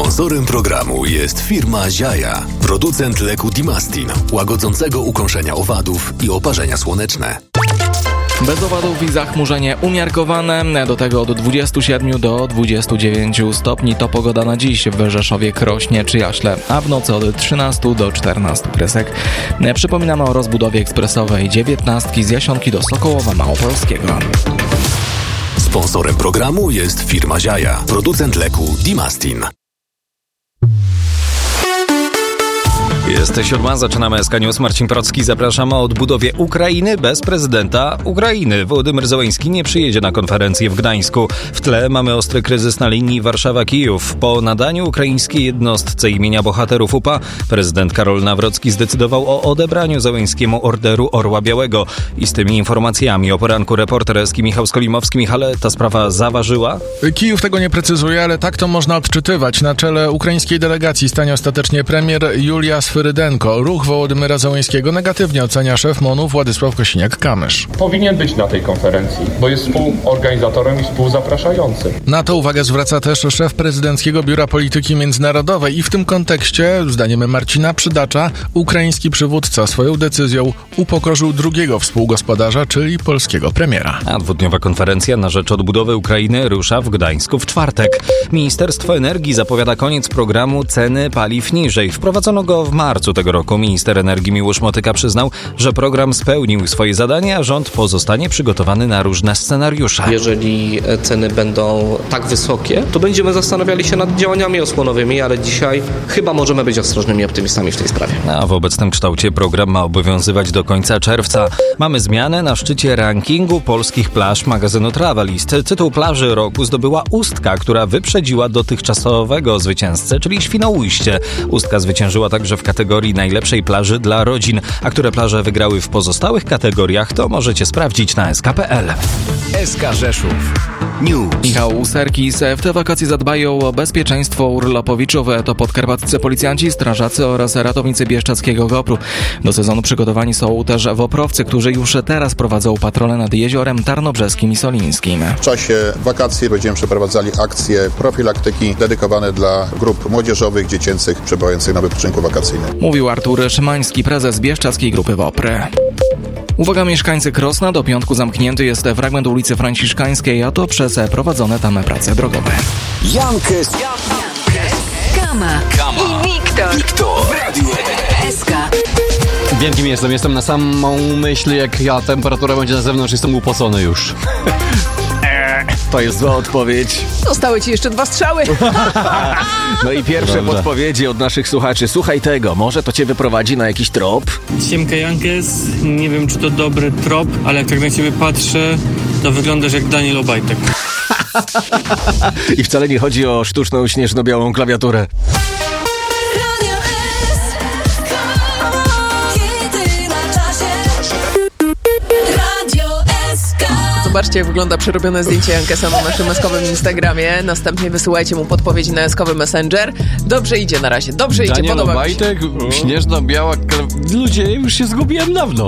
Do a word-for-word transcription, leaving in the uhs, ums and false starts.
Sponsorem programu jest firma Ziaja, producent leku Dimastin, łagodzącego ukończenia owadów i oparzenia słoneczne. Bez owadów i zachmurzenie umiarkowane, do tego od dwudziestu siedmiu do dwudziestu dziewięciu stopni to pogoda na dziś w Rzeszowie, Krośnie czy Jaśle, a w nocy od trzynastu do czternastu kresek. Przypominamy o rozbudowie ekspresowej dziewiętnastki z Jasionki do Sokołowa Małopolskiego. Sponsorem programu jest firma Ziaja, producent leku Dimastin. Jest siódma, zaczynamy S K News. Marcin Procki, zapraszamy o odbudowie Ukrainy bez prezydenta Ukrainy. Wołodymyr Zełenski nie przyjedzie na konferencję w Gdańsku. W tle mamy ostry kryzys na linii Warszawa-Kijów. Po nadaniu ukraińskiej jednostce imienia bohaterów U P A prezydent Karol Nawrocki zdecydował o odebraniu Zełenskiemu orderu Orła Białego. I z tymi informacjami o poranku reporter S K Michał Skolimowski. Michale, ta sprawa zaważyła? Kijów tego nie precyzuje, ale tak to można odczytywać. Na czele ukraińskiej delegacji stanie ostatecznie premier Julia Swyrydenko. Ruch Wołodymyra Zełenskiego negatywnie ocenia szef MON-u Władysław Kosiniak-Kamysz. Powinien być na tej konferencji, bo jest współorganizatorem i współzapraszającym. Na to uwagę zwraca też szef Prezydenckiego Biura Polityki Międzynarodowej i w tym kontekście, zdaniem Marcina Przydacza, ukraiński przywódca swoją decyzją upokorzył drugiego współgospodarza, czyli polskiego premiera. A dwudniowa konferencja na rzecz odbudowy Ukrainy rusza w Gdańsku w czwartek. Ministerstwo Energii zapowiada koniec programu ceny paliw niżej. Wprowadzono go w marcu tego roku. Minister energii Miłosz Motyka przyznał, że program spełnił swoje zadanie, a rząd pozostanie przygotowany na różne scenariusze. Jeżeli ceny będą tak wysokie, to będziemy zastanawiali się nad działaniami osłonowymi, ale dzisiaj chyba możemy być ostrożnymi optymistami w tej sprawie. A w obecnym kształcie program ma obowiązywać do końca czerwca. Mamy zmianę na szczycie rankingu polskich plaż magazynu Travelist. Tytuł plaży roku zdobyła Ustka, która wyprzedziła dotychczasowego zwycięzcę, czyli Świnoujście. Ustka zwyciężyła także w kategorii najlepszej plaży dla rodzin, a które plaże wygrały w pozostałych kategoriach, to możecie sprawdzić na S K kropka P L. S K Rzeszów News. Michał Userkis. W te wakacje zadbają o bezpieczeństwo urlopowiczów. To podkarpaccy policjanci, strażacy oraz ratownicy bieszczadzkiego Gopru. Do sezonu przygotowani są też woprowcy, którzy już teraz prowadzą patrole nad jeziorem Tarnobrzeskim i Solińskim. W czasie wakacji będziemy przeprowadzali akcje profilaktyki dedykowane dla grup młodzieżowych, dziecięcych przebywających na wypoczynku wakacyjnym. Mówił Artur Szymański, prezes bieszczadzkiej grupy Wopry. Uwaga, mieszkańcy Krosna, do piątku zamknięty jest fragment ulicy Franciszkańskiej, a to przez prowadzone tam prace drogowe. Jankes, Kama, Kama i Wiktor. Wiktor. S K. Wielkim jestem, jestem na samą myśl, jak ja temperatura będzie na zewnątrz, jestem upocony już. To jest zła odpowiedź. Zostały ci jeszcze dwa strzały. No i pierwsze Prawda. podpowiedzi od naszych słuchaczy. Słuchaj tego, może to cię wyprowadzi na jakiś trop? Siemka Jankes, nie wiem czy to dobry trop, ale jak tak na ciebie patrzę, to wyglądasz jak Daniel Obajtek. I wcale nie chodzi o sztuczną śnieżno-białą klawiaturę. Zobaczcie, jak wygląda przerobione zdjęcie Jankesa na naszym eskowym Instagramie. Następnie wysyłajcie mu podpowiedź na eskowy Messenger. Dobrze idzie na razie, dobrze idzie, Daniel podoba Obajtek, mi się. śnieżno-biała klaw... Ludzie, już się zgubiłem dawno.